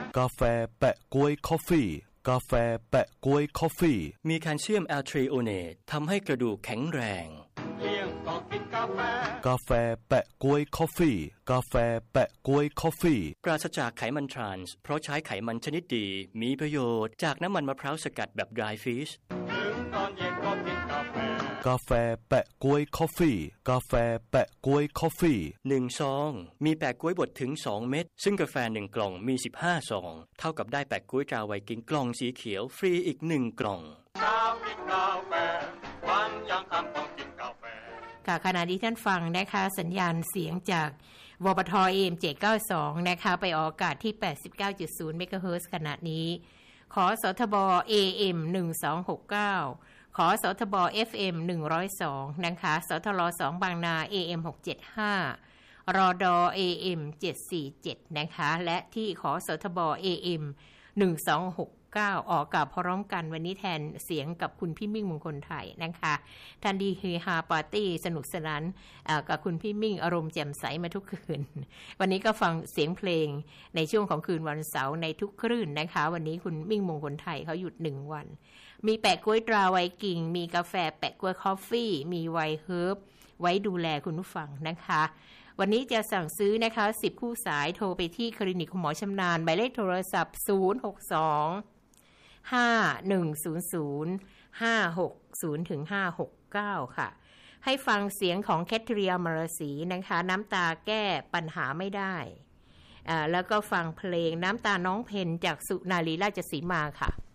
กาแฟแปะก๊วยคอฟฟี่กาแฟแปะก๊วยคอฟฟี่มีแคลเซียมแอลทรีโอเนตทำให้กระดูกแข็งแรงเลี้ยงก็กินกาแฟกาแฟแปะก๊วยคอฟฟี่กาแฟแปะก๊วยคอฟฟี่ปราศจากไขมันทรานส์เพราะใช้ไขมันชนิดดีมีประโยชน์จากน้ำมันมะพร้าวสกัดแบบ dry fish ถึงตอนเย็นก็กินกาแฟกาแฟแปะก๊วยคอฟฟี่กาแฟแปะก๊วยคอฟฟี่ 1ซองมีแปะก๊วยบดถึง2เม็ดซึ่งกาแฟ1กล่องมี15ซองเท่ากับได้แปะก๊วยตราไวกิ้งกล่องสีเขียวฟรีอีก1กล่องเช้ากินกาแฟวันยังค่ำต้องกินกาแฟค่ะขณะที่ท่านฟังนะคะสัญญาณเสียงจากวปท AM 792นะคะไปออกอากาศที่ 89.0 เมกะเฮิรตซ์ขณะนี้ขอสทบ AM 1269ขอสทบ FM 102นะคะสทล2บางนา AM 675รด AM 747นะคะและที่ขอสทบ AM 1269ออกกับพร้อมกันวันนี้แทนเสียงกับคุณพี่มิ่งมงคลไทยนะคะทันดีฮือฮาปาร์ตี้สนุกสนานกับคุณพี่มิ่งอารมณ์แจ่มใสมาทุกคืนวันนี้ก็ฟังเสียงเพลงในช่วงของคืนวันเสาร์ในทุกคลื่นนะคะวันนี้คุณมิ่งมงคลไทยเขาหยุด1วันมีแปะกล้วยตราไวกิ้งมีกาแฟแปะกล้วยคอฟฟี่มีไวน์เฮิร์บไว้ดูแลคุณผู้ฟังนะคะวันนี้จะสั่งซื้อนะคะ10คู่สายโทรไปที่คลินิกคุณหมอชำนาญหมายเลขโทรศัพท์062 5100 560ถึง569ค่ะให้ฟังเสียงของแคทเรียมรสีนะคะน้ำตาแก้ปัญหาไม่ได้แล้วก็ฟังเพลงน้ำตาน้องเพนจากสุนารีราชสีมาค่ะ